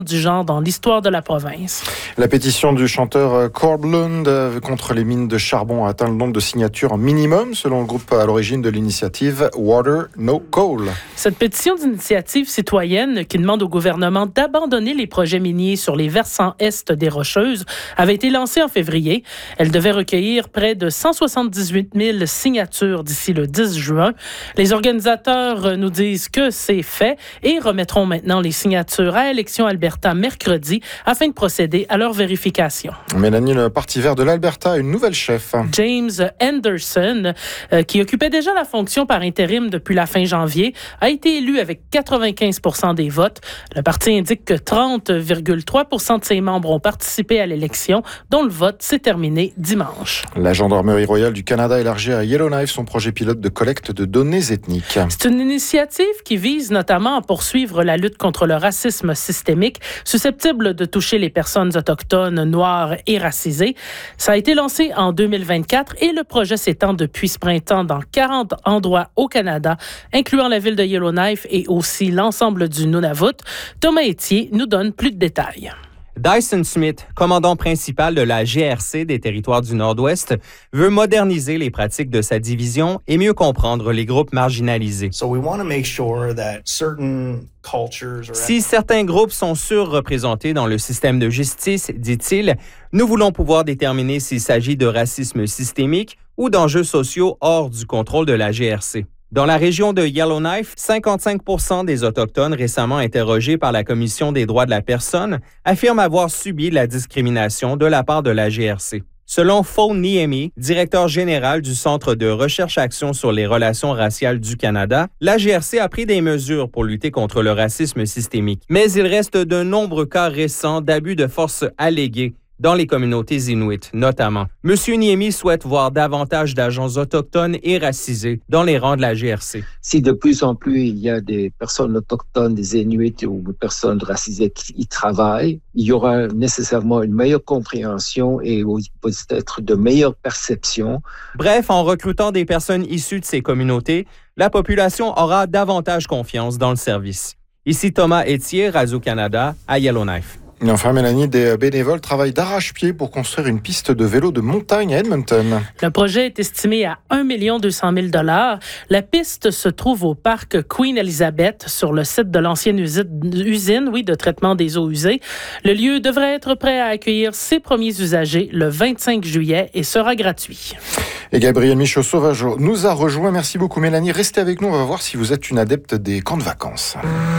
du genre dans l'histoire de la province. La pétition du chanteur Corblund contre les mines de charbon a atteint le nombre de signatures minimum, selon le groupe à l'origine de l'initiative Water No Coal. Cette pétition d'initiative citoyenne qui demande au gouvernement d'abandonner les projets miniers sur les versants est des Rocheuses avait été lancée en février. Elle devait recueillir près de 178 000 signatures d'ici le 10 juin. Les organisateurs nous disent que c'est fait et remettront maintenant les signatures à Élections Alberta mercredi afin de procéder à leur vérification. Mélanie, le Parti vert de l'Alberta a une nouvelle chef. James Anderson, qui occupait déjà la fonction par intérim depuis la fin janvier, a été élu avec 95 % des votes. Le parti indique que 30,3 % de ses membres ont participé à l'élection, dont le vote s'est terminé dimanche. La Gendarmerie royale du Canada élargit à Yellowknife son projet pilote de collecte de données ethniques. C'est une initiative qui vise notamment à poursuivre la lutte contre le racisme systémique susceptible de toucher les personnes autochtones, noires et racisées. Ça a été lancé en 2024 et le projet s'étend depuis ce printemps dans 40 endroits au Canada, incluant la ville de Yellowknife et aussi l'ensemble du Nunavut. Thomas Etier nous donne plus de détails. Dyson Smith, commandant principal de la GRC des Territoires du Nord-Ouest, veut moderniser les pratiques de sa division et mieux comprendre les groupes marginalisés. Si certains groupes sont surreprésentés dans le système de justice, dit-il, nous voulons pouvoir déterminer s'il s'agit de racisme systémique ou d'enjeux sociaux hors du contrôle de la GRC. Dans la région de Yellowknife, 55 % des Autochtones récemment interrogés par la Commission des droits de la personne affirment avoir subi la discrimination de la part de la GRC. Selon Fo Niemi, directeur général du Centre de recherche-action sur les relations raciales du Canada, la GRC a pris des mesures pour lutter contre le racisme systémique. Mais il reste de nombreux cas récents d'abus de force allégués dans les communautés inuites, notamment. M. Niemi souhaite voir davantage d'agents autochtones et racisés dans les rangs de la GRC. Si de plus en plus il y a des personnes autochtones, des Inuits ou des personnes racisées qui y travaillent, il y aura nécessairement une meilleure compréhension et peut-être de meilleures perceptions. Bref, en recrutant des personnes issues de ces communautés, la population aura davantage confiance dans le service. Ici Thomas Etier, Radio-Canada, à Yellowknife. Et enfin, Mélanie, des bénévoles travaillent d'arrache-pied pour construire une piste de vélo de montagne à Edmonton. Le projet est estimé à 1 200 000 $. La piste se trouve au parc Queen Elizabeth, sur le site de l'ancienne usine de traitement des eaux usées. Le lieu devrait être prêt à accueillir ses premiers usagers le 25 juillet et sera gratuit. Et Gabriel Michaud-Sauvageau nous a rejoint. Merci beaucoup, Mélanie. Restez avec nous, on va voir si vous êtes une adepte des camps de vacances.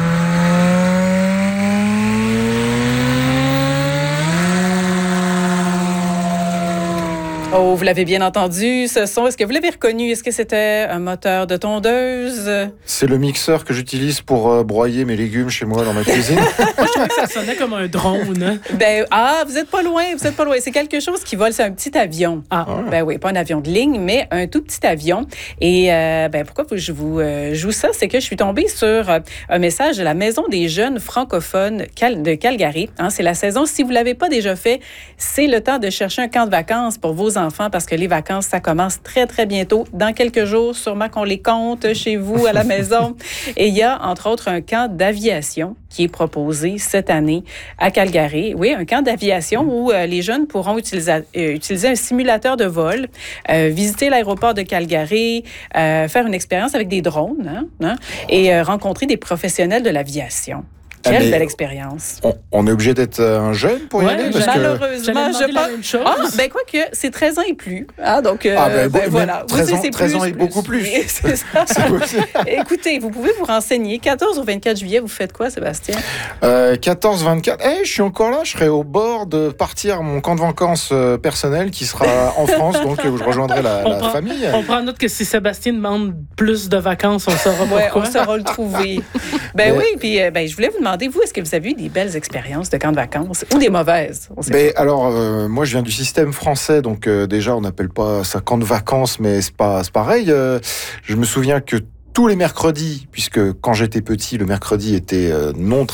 Oh, vous l'avez bien entendu, ce son. Est-ce que vous l'avez reconnu? Est-ce que c'était un moteur de tondeuse? C'est le mixeur que j'utilise pour broyer mes légumes chez moi dans ma cuisine. Je trouvais que ça sonnait comme un drone. Vous êtes pas loin, C'est quelque chose qui vole, c'est un petit avion. Oui, pas un avion de ligne, mais un tout petit avion. Et pourquoi je vous joue ça? C'est que je suis tombée sur un message de la Maison des jeunes francophones de Calgary. C'est la saison. Si vous l'avez pas déjà fait, c'est le temps de chercher un camp de vacances pour vos enfants, parce que les vacances, ça commence très, très bientôt. Dans quelques jours, sûrement qu'on les compte chez vous, à la maison. Et il y a, entre autres, un camp d'aviation qui est proposé cette année à Calgary. Oui, un camp d'aviation où les jeunes pourront utiliser un simulateur de vol, visiter l'aéroport de Calgary, faire une expérience avec des drones et rencontrer des professionnels de l'aviation. Quelle belle expérience. On est obligé d'être un jeune pour y aller? Parce malheureusement, je pense. Quoique, c'est 13 ans et plus. Voilà. 13 ans et beaucoup plus. C'est ça. Écoutez, vous pouvez vous renseigner. 14 au 24 juillet, vous faites quoi, Sébastien? 14-24. Je suis encore là. Je serai au bord de partir à mon camp de vacances personnel qui sera en France, donc où je rejoindrai la famille. On prend note que si Sébastien demande plus de vacances, on saura pourquoi. On saura le trouver. Oui, puis je voulais vous demander, vous, est-ce que vous avez eu des belles expériences de camp de vacances ou des mauvaises? Moi, je viens du système français, donc déjà, on n'appelle pas ça camp de vacances, mais c'est pareil. Je me souviens que tous les mercredis, puisque quand j'étais petit, le mercredi était non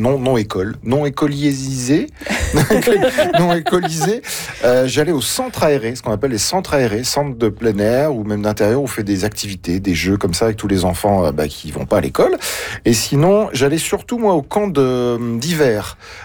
écolisé, j'allais au centre aéré, ce qu'on appelle les centres aérés, centres de plein air ou même d'intérieur, où on fait des activités, des jeux comme ça avec tous les enfants qui vont pas à l'école. Et sinon, j'allais surtout moi au camp d'hiver